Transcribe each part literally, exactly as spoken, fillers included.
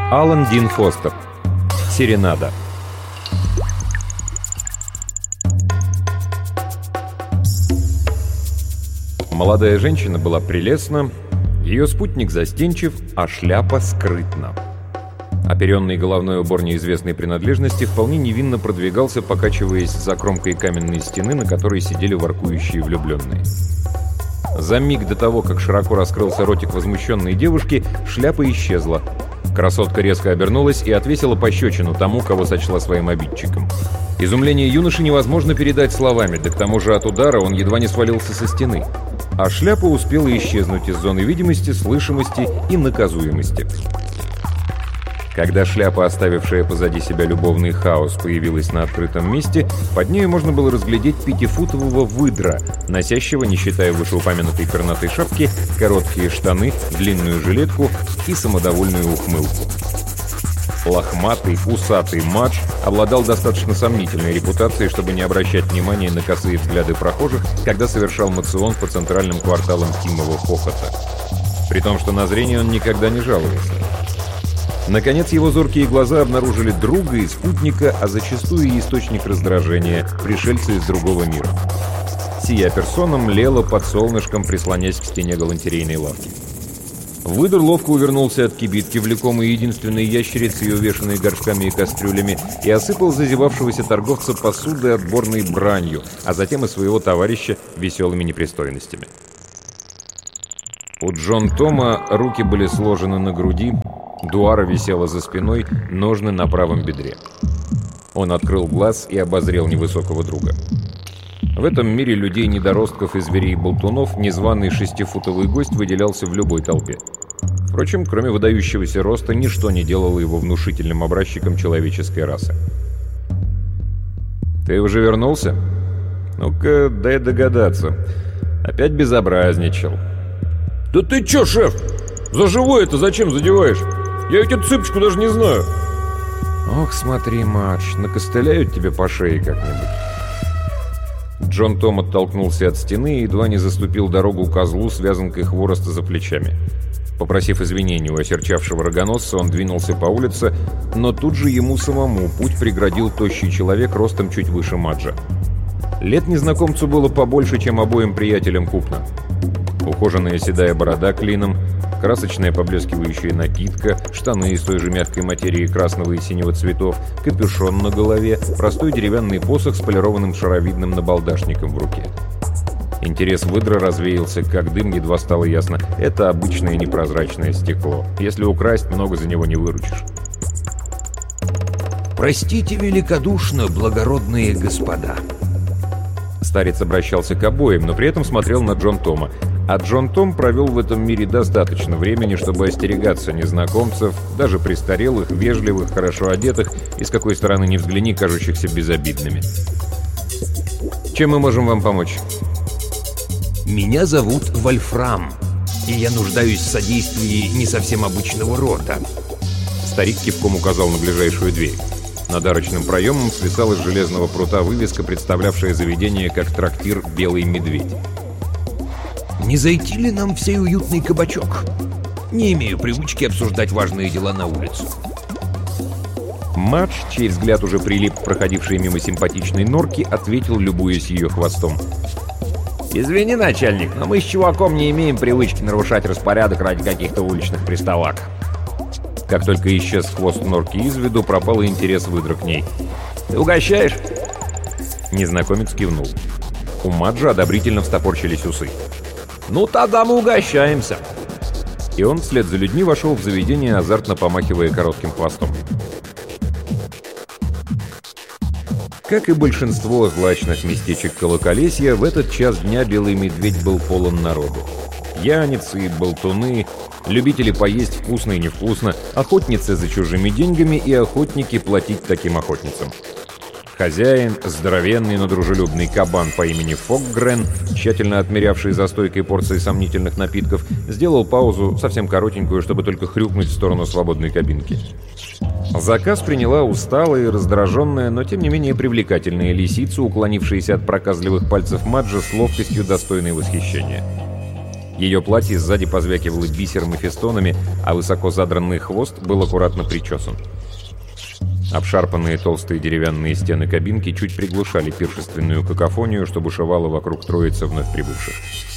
Алан Дин Фостер. Серенада. Молодая женщина была прелестна, ее спутник застенчив, а шляпа скрытна. Оперенный головной убор неизвестной принадлежности вполне невинно продвигался, покачиваясь за кромкой каменной стены, на которой сидели воркующие влюбленные. За миг до того, как широко раскрылся ротик возмущенной девушки, шляпа исчезла. Красотка резко обернулась и отвесила пощечину тому, кого сочла своим обидчиком. Изумление юноши невозможно передать словами, да к тому же от удара он едва не свалился со стены. А шляпа успела исчезнуть из зоны видимости, слышимости и наказуемости. Когда шляпа, оставившая позади себя любовный хаос, появилась на открытом месте, под нею можно было разглядеть пятифутового выдра, носящего, не считая вышеупомянутой пернатой шапки, короткие штаны, длинную жилетку и самодовольную ухмылку. Лохматый, усатый мадж обладал достаточно сомнительной репутацией, чтобы не обращать внимания на косые взгляды прохожих, когда совершал моцион по центральным кварталам Кимова хохота. При том, что на зрение он никогда не жаловался. Наконец, его зоркие глаза обнаружили друга и спутника, а зачастую и источник раздражения, пришельца из другого мира. Сия персона млела под солнышком, прислонясь к стене галантерейной лавки. Выдр ловко увернулся от кибитки, влекомой единственной ящерицей, увешанной горшками и кастрюлями, и осыпал зазевавшегося торговца посудой отборной бранью, а затем и своего товарища веселыми непристойностями. У Джон Тома руки были сложены на груди, дуара висела за спиной, ножны на правом бедре. Он открыл глаз и обозрел невысокого друга. В этом мире людей-недоростков и зверей-болтунов незваный шестифутовый гость выделялся в любой толпе. Впрочем, кроме выдающегося роста, ничто не делало его внушительным образчиком человеческой расы. «Ты уже вернулся? Ну-ка, дай догадаться. Опять безобразничал». «Да ты чё, шеф? За живое-то зачем задеваешь? Я ведь эту цыпочку даже не знаю». «Ох, смотри, Мадж, накостыляют тебе по шее как-нибудь». Джон Том оттолкнулся от стены и едва не заступил дорогу козлу с вязанкой хвороста за плечами. Попросив извинений у осерчавшего рогоносца, он двинулся по улице, но тут же ему самому путь преградил тощий человек ростом чуть выше Маджа. Лет незнакомцу было побольше, чем обоим приятелям купно. Ухоженная седая борода клином, красочная поблескивающая накидка, штаны из той же мягкой материи красного и синего цветов, капюшон на голове, простой деревянный посох с полированным шаровидным набалдашником в руке. Интерес выдра развеялся, как дым, едва стало ясно. Это обычное непрозрачное стекло. Если украсть, много за него не выручишь. «Простите великодушно, благородные господа». Старец обращался к обоим, но при этом смотрел на Джон Тома. А Джон Том провел в этом мире достаточно времени, чтобы остерегаться незнакомцев, даже престарелых, вежливых, хорошо одетых и, с какой стороны ни взгляни, кажущихся безобидными. «Чем мы можем вам помочь?» «Меня зовут Вольфрам, и я нуждаюсь в содействии не совсем обычного рода». Старик кивком указал на ближайшую дверь. Над арочным проемом свисала из железного прута вывеска, представлявшая заведение как трактир «Белый медведь». «Не зайти ли нам в сей уютный кабачок? Не имею привычки обсуждать важные дела на улицу». Мадж, чей взгляд уже прилип к проходившей мимо симпатичной норки, ответил, любуясь ее хвостом. «Извини, начальник, но мы с чуваком не имеем привычки нарушать распорядок ради каких-то уличных приставак». Как только исчез хвост норки из виду, пропал и интерес выдра к ней. «Ты угощаешь?» Незнакомец кивнул. У Маджа одобрительно встопорчились усы. «Ну, тогда мы угощаемся!» И он вслед за людьми вошел в заведение, азартно помахивая коротким хвостом. Как и большинство злачных местечек Колоколесья, в этот час дня Белый Медведь был полон народу. Пьяницы, болтуны, любители поесть вкусно и невкусно, охотницы за чужими деньгами и охотники платить таким охотницам. Хозяин, здоровенный, но дружелюбный кабан по имени Фокгрен, тщательно отмерявший за стойкой порции сомнительных напитков, сделал паузу, совсем коротенькую, чтобы только хрюкнуть в сторону свободной кабинки. Заказ приняла усталая и раздраженная, но тем не менее привлекательная лисица, уклонившаяся от проказливых пальцев Маджа с ловкостью, достойной восхищения. Ее платье сзади позвякивало бисером и фестонами, а высоко задранный хвост был аккуратно причесан. Обшарпанные толстые деревянные стены кабинки чуть приглушали пиршественную какофонию, что бушевала вокруг троицы вновь прибывших.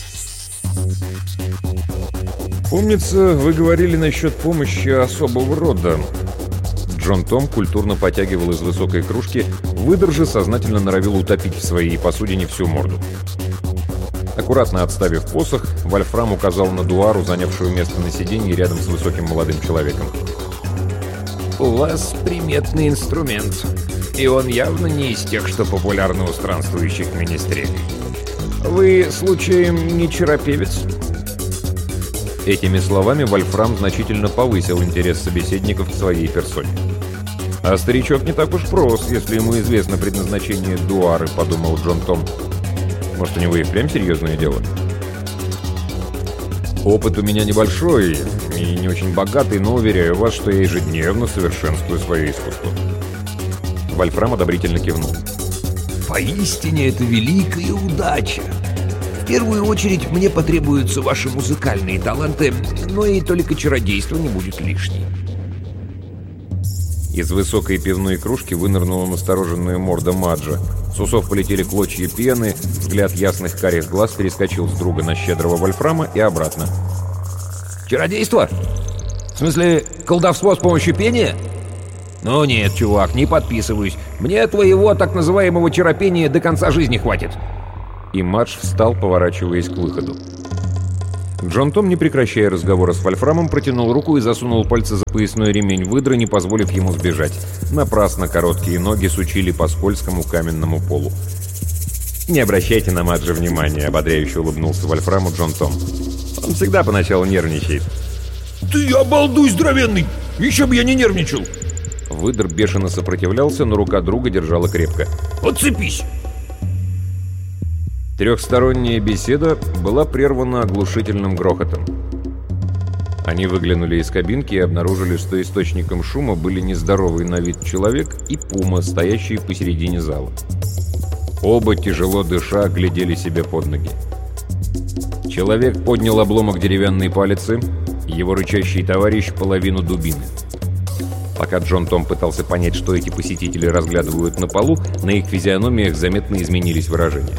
«Помнится, вы говорили насчет помощи особого рода». Джон Том культурно потягивал из высокой кружки, выдр же сознательно норовил утопить в своей посудине всю морду. Аккуратно отставив посох, Вольфрам указал на Дуару, занявшую место на сиденье рядом с высоким молодым человеком. «У вас приметный инструмент, и он явно не из тех, что популярны у странствующих в министре. Вы, случаем, не чаропевец?» Этими словами Вольфрам значительно повысил интерес собеседников к своей персоне. «А старичок не так уж прост, если ему известно предназначение Дуары», — подумал Джон Том. «Может, у него и впрямь серьезное дело?» «Опыт у меня небольшой и не очень богатый, но уверяю вас, что я ежедневно совершенствую свое искусство». Вольфрам одобрительно кивнул. «Поистине это великая удача. В первую очередь мне потребуются ваши музыкальные таланты, но и только чародейство не будет лишним». Из высокой пивной кружки вынырнула настороженная морда Маджа. С усов полетели клочья пены, взгляд ясных карих глаз перескочил с друга на щедрого Вольфрама и обратно. «Чародейство? В смысле, колдовство с помощью пения? Ну нет, чувак, не подписываюсь. Мне твоего так называемого чаропения до конца жизни хватит». И Мадж встал, поворачиваясь к выходу. Джон Том, не прекращая разговора с Вольфрамом, протянул руку и засунул пальцы за поясной ремень выдры, не позволив ему сбежать. Напрасно короткие ноги сучили по скользкому каменному полу. «Не обращайте на Маджа внимания», — ободряюще улыбнулся Вольфраму Джон Том. «Он всегда поначалу нервничает». «Ты обалдуй здоровенный! Еще бы я не нервничал!» Выдр бешено сопротивлялся, но рука друга держала крепко. «Отцепись!» Трехсторонняя беседа была прервана оглушительным грохотом. Они выглянули из кабинки и обнаружили, что источником шума были нездоровый на вид человек и пума, стоящие посередине зала. Оба, тяжело дыша, глядели себе под ноги. Человек поднял обломок деревянной палицы, его рычащий товарищ — половину дубины. Пока Джон Том пытался понять, что эти посетители разглядывают на полу, на их физиономиях заметно изменились выражения.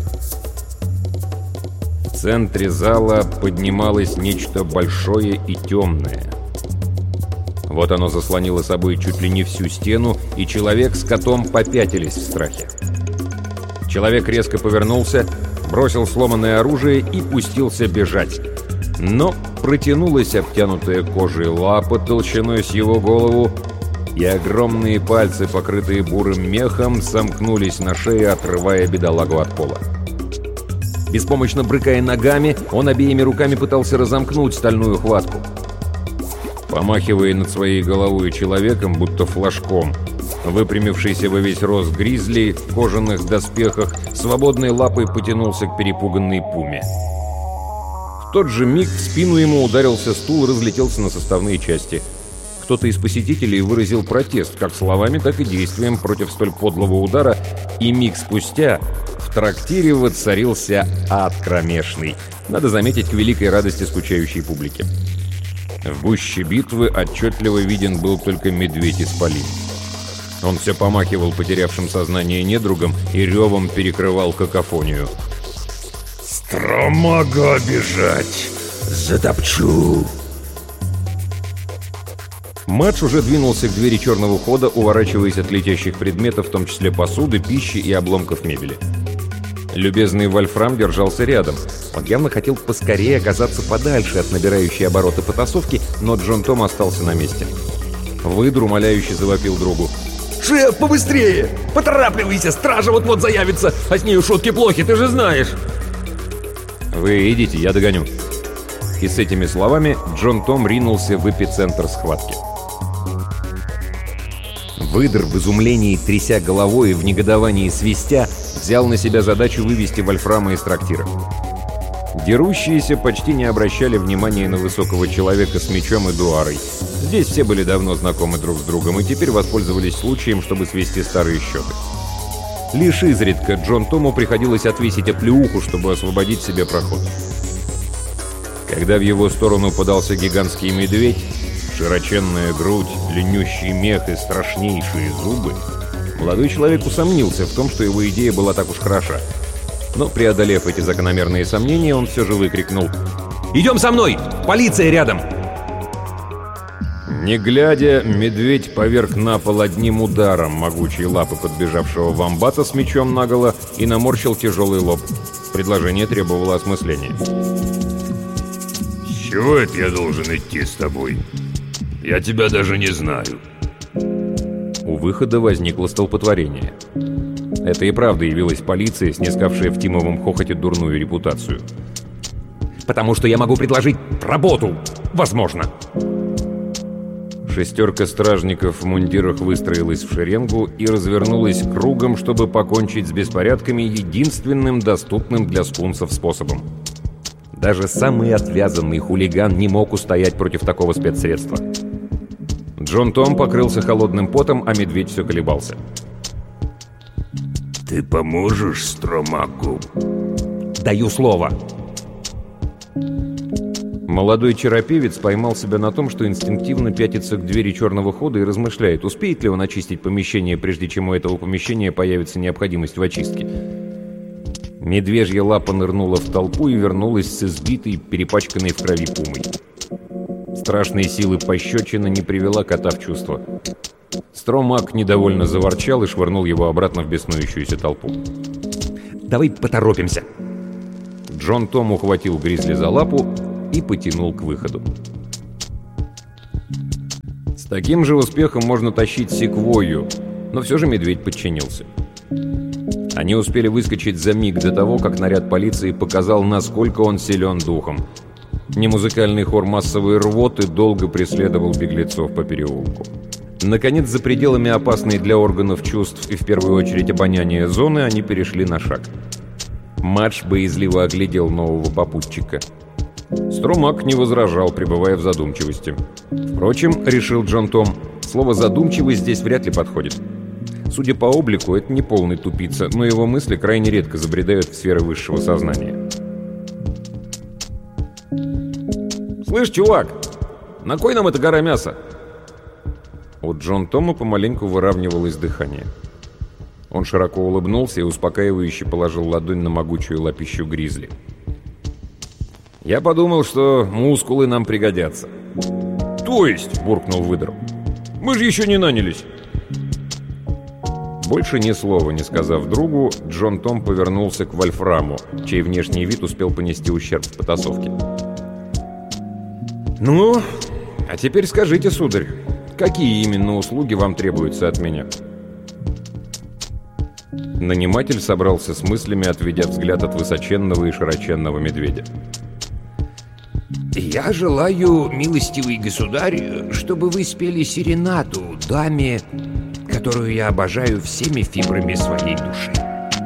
В центре зала поднималось нечто большое и темное. Вот оно заслонило собой чуть ли не всю стену, и человек с котом попятились в страхе. Человек резко повернулся, бросил сломанное оружие и пустился бежать. Но протянулась обтянутая кожей лапа толщиной с его голову, и огромные пальцы, покрытые бурым мехом, сомкнулись на шее, отрывая бедолагу от пола. Беспомощно брыкая ногами, он обеими руками пытался разомкнуть стальную хватку. Помахивая над своей головой человеком, будто флажком, выпрямившийся во весь рост гризли в кожаных доспехах свободной лапой потянулся к перепуганной пуме. В тот же миг в спину ему ударился стул и разлетелся на составные части. Кто-то из посетителей выразил протест как словами, так и действием против столь подлого удара, и миг спустя в трактире воцарился ад кромешный, надо заметить, к великой радости скучающей публики. В гуще битвы отчетливо виден был только медведь-исполин. Он все помахивал потерявшим сознание недругом и ревом перекрывал какофонию. «Стромага бежать! Затопчу!» Мадж уже двинулся к двери черного хода, уворачиваясь от летящих предметов, в том числе посуды, пищи и обломков мебели. Любезный Вольфрам держался рядом. Он явно хотел поскорее оказаться подальше от набирающей обороты потасовки, но Джон Том остался на месте. Выдр умоляюще завопил другу. «Шеф, побыстрее! Поторапливайся, стража вот-вот заявится, а с нею шутки плохи, ты же знаешь!» «Вы идите, я догоню». И с этими словами Джон Том ринулся в эпицентр схватки. Выдр в изумлении, тряся головой и в негодовании свистя, взял на себя задачу вывести Вольфрама из трактира. Дерущиеся почти не обращали внимания на высокого человека с мечом и дуарой. Здесь все были давно знакомы друг с другом и теперь воспользовались случаем, чтобы свести старые счеты. Лишь изредка Джон Тому приходилось отвесить оплеуху, чтобы освободить себе проход. Когда в его сторону подался гигантский медведь, широченная грудь, длиннющий мех и страшнейшие зубы, молодой человек усомнился в том, что его идея была так уж хороша. Но, преодолев эти закономерные сомнения, он все же выкрикнул: «Идем со мной! Полиция рядом!» Не глядя, медведь поверг на пол одним ударом могучей лапы подбежавшего вомбата с мечом наголо и наморщил тяжелый лоб. Предложение требовало осмысления. «С чего это я должен идти с тобой? Я тебя даже не знаю». У выхода возникло столпотворение. Это и правда явилась полиция, снискавшая в Тимовом хохоте дурную репутацию. «Потому что я могу предложить работу! Возможно!» Шестерка стражников в мундирах выстроилась в шеренгу и развернулась кругом, чтобы покончить с беспорядками единственным доступным для скунсов способом. Даже самый отвязанный хулиган не мог устоять против такого спецсредства. Джон Том покрылся холодным потом, а медведь все колебался. «Ты поможешь Стромаку?» «Даю слово!» Молодой черопевец поймал себя на том, что инстинктивно пятится к двери черного хода и размышляет, успеет ли он очистить помещение, прежде чем у этого помещения появится необходимость в очистке. Медвежья лапа нырнула в толпу и вернулась с избитой, перепачканной в крови пумой. Страшной силы пощечина не привела кота в чувство. Стромак недовольно заворчал и швырнул его обратно в беснующуюся толпу. «Давай поторопимся!» Джон Том ухватил Гризли за лапу и потянул к выходу. С таким же успехом можно тащить секвойю, но все же медведь подчинился. Они успели выскочить за миг до того, как наряд полиции показал, насколько он силен духом. Немузыкальный хор массовой рвоты долго преследовал беглецов по переулку. Наконец, за пределами опасной для органов чувств и в первую очередь обоняния зоны, они перешли на шаг. Мадж боязливо оглядел нового попутчика. Стромак не возражал, пребывая в задумчивости. Впрочем, решил Джон Том, слово «задумчивый» здесь вряд ли подходит. Судя по облику, это не полный тупица, но его мысли крайне редко забредают в сферы высшего сознания. «Слышь, чувак, на кой нам эта гора мяса?» У Джон Тома помаленьку выравнивалось дыхание. Он широко улыбнулся и успокаивающе положил ладонь на могучую лапищу Гризли. «Я подумал, что мускулы нам пригодятся». «То есть?» — буркнул выдр. «Мы же еще не нанялись». Больше ни слова не сказав другу, Джон Том повернулся к Вольфраму, чей внешний вид успел понести ущерб в потасовке. «Ну, а теперь скажите, сударь, какие именно услуги вам требуются от меня?» Наниматель собрался с мыслями, отведя взгляд от высоченного и широченного медведя. «Я желаю, милостивый государь, чтобы вы спели серенаду даме, которую я обожаю всеми фибрами своей души».